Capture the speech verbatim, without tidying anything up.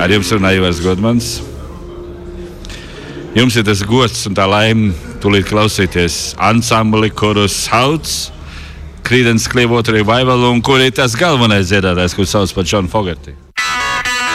Ar jums runā Ivars Godmans. Jums ir tas gods un tā laime tūlīt klausīties ansambli, kurus sauc Creedence Clearwater Revival un kur ir tas galvenais dziedātājs, kurš sauc par John Fogerty.